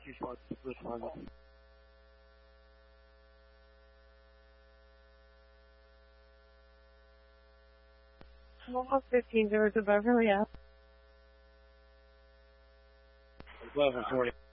I'm almost 15 doors of Beverly Hills. 11:40.